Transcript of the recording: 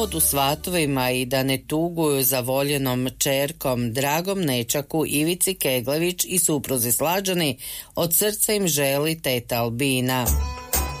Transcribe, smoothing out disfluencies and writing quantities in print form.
u svatovima i da ne tuguju za voljenom čerkom, dragom nečaku Ivici Keglević i supruzi Slađani, od srca im želi teta Albina.